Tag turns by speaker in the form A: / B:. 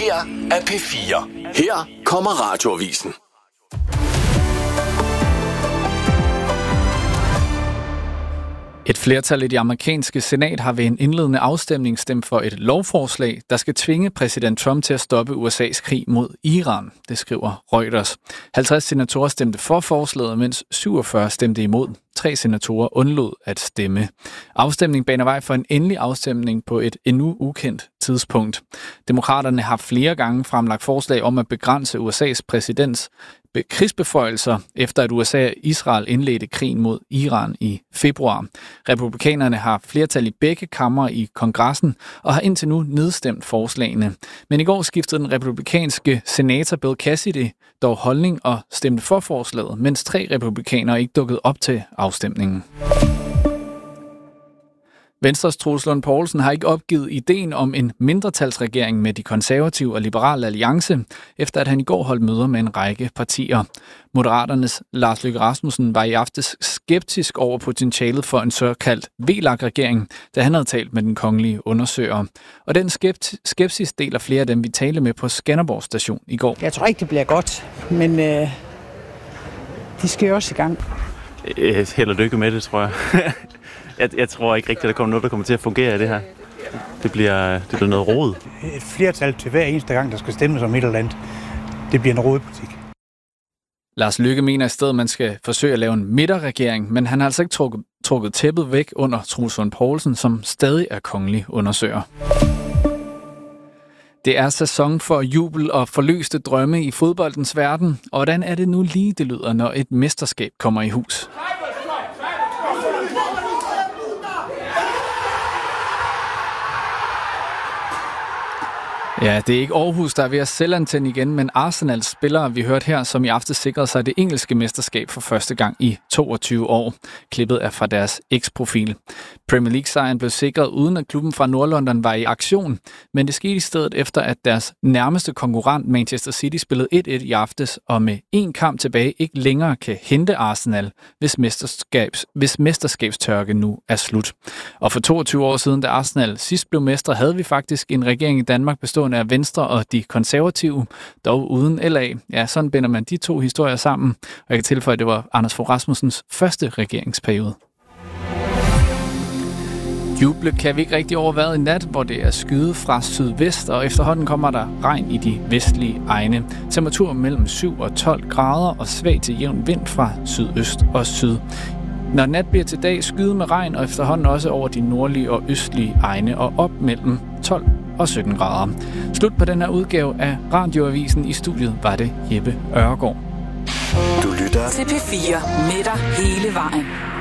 A: her er P4. Her kommer Radioavisen.
B: Et flertal i det amerikanske senat har ved en indledende afstemning stemt for et lovforslag, der skal tvinge præsident Trump til at stoppe USA's krig mod Iran, det skriver Reuters. 50 senatorer stemte for forslaget, mens 47 stemte imod. 3 senatorer undlod at stemme. Afstemningen baner vej for en endelig afstemning på et endnu ukendt tidspunkt. Demokraterne har flere gange fremlagt forslag om at begrænse USA's præsidents krigsbeføjelser, efter at USA og Israel indledte krigen mod Iran i februar. Republikanerne har flertal i begge kamre i kongressen og har indtil nu nedstemt forslagene. Men i går skiftede den republikanske senator Bill Cassidy dog holdning og stemte for forslaget, mens 3 republikanere ikke dukkede op til afstemningen. Venstres Troels Lund Poulsen har ikke opgivet ideen om en mindretalsregering med de konservative og liberale alliance, efter at han i går holdt møder med en række partier. Moderaternes Lars Løkke Rasmussen var i aftes skeptisk over potentialet for en såkaldt VLAK-regering, da han havde talt med den kongelige undersøger. Og den skepsis deler flere af dem, vi talte med på Skanderborg station i går.
C: Jeg tror ikke, det bliver godt, men de skal jo også i gang.
D: Held og lykke med det, tror jeg. Jeg tror ikke rigtigt, at der kommer noget, der kommer til at fungere i det her. Det bliver noget rod.
E: Et flertal til hver eneste gang, der skal stemmes om et eller andet. Det bliver en rodepolitik.
B: Lars Løkke mener i stedet, at man skal forsøge at lave en midterregering, men han har altså ikke trukket tæppet væk under Troels Lund Poulsen, som stadig er kongelig undersøger. Det er sæson for jubel og forløste drømme i fodboldens verden. Og hvordan er det nu lige, det lyder, når et mesterskab kommer i hus? Ja, det er ikke Aarhus, der er ved at selvantænde igen, men Arsenals spillere, vi hørte her, som i aften sikrede sig det engelske mesterskab for første gang i 22 år. Klippet er fra deres X-profil. Premier League-sejren blev sikret uden at klubben fra Nordlondon var i aktion, men det skete i stedet efter, at deres nærmeste konkurrent Manchester City spillede 1-1 i aftes, og med en kamp tilbage ikke længere kan hente Arsenal, hvis mesterskabstørke nu er slut. Og for 22 år siden, da Arsenal sidst blev mestre, havde vi faktisk en regering i Danmark bestående af Venstre og de konservative, dog uden LA. Ja, sådan binder man de to historier sammen. Og jeg kan tilføje, at det var Anders Fogh Rasmussens første regeringsperiode. Juble kan vi ikke rigtig over vejret i nat, hvor det er skyet fra sydvest, og efterhånden kommer der regn i de vestlige egne. Temperatur mellem 7 og 12 grader og svag til jævn vind fra sydøst og syd. Når nat bliver til dag, skyet med regn og efterhånden også over de nordlige og østlige egne og op mellem 12 og 17 grader. Slut på den her udgave af Radioavisen. I studiet var det Jeppe Ørgaard.
A: Du lytter
F: til P4 med dig hele vejen.